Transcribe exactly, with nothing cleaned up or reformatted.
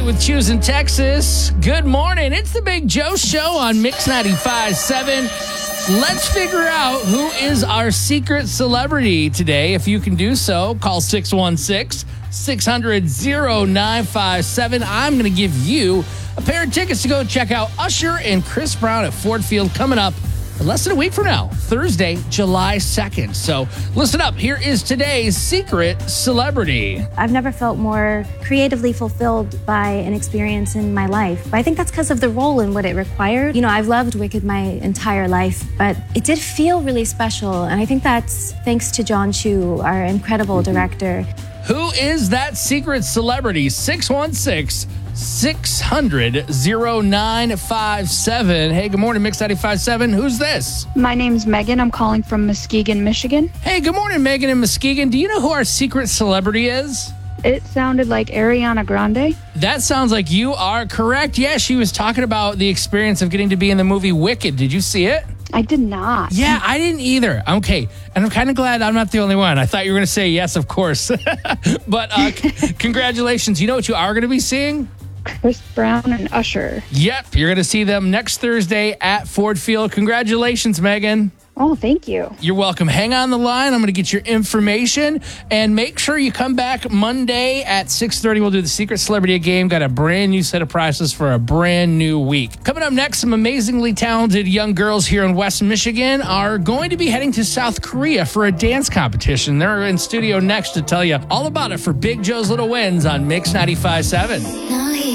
Wait with Choosing Texas. Good morning. It's the Big Joe Show on Mix ninety-five point seven. Let's figure out who is our secret celebrity today. If you can do so, call six one six, six hundred, oh nine five seven. I'm going to give you a pair of tickets to go check out Usher and Chris Brown at Ford Field coming up in less than a week from now, Thursday, July second. So listen up. Here is today's secret celebrity. I've never felt more creatively fulfilled by an experience in my life. But I think that's because of the role and what it required. You know, I've loved Wicked my entire life, but it did feel really special. And I think that's thanks to John Chu, our incredible director. Who is that secret celebrity? six one six, six hundred, oh nine five seven. Hey, good morning, Mix ninety-five point seven. Who's this? My name's Megan. I'm calling from Muskegon, Michigan. Hey, good morning, Megan in Muskegon. Do you know who our secret celebrity is? It sounded like Ariana Grande. That sounds like you are correct. Yeah, she was talking about the experience of getting to be in the movie Wicked. Did you see it? I did not. Yeah, I didn't either. Okay, and I'm kind of glad I'm not the only one. I thought you were going to say yes, of course. But uh, c- congratulations. You know what you are going to be seeing? Chris Brown and Usher. Yep, you're going to see them next Thursday at Ford Field. Congratulations, Megan. Oh, thank you. You're welcome. Hang on the line. I'm going to get your information. And make sure you come back Monday at six thirty. We'll do the Secret Celebrity Game. Got a brand new set of prizes for a brand new week. Coming up next, some amazingly talented young girls here in West Michigan are going to be heading to South Korea for a dance competition. They're in studio next to tell you all about it for Big Joe's Little Wins on Mix ninety-five point seven.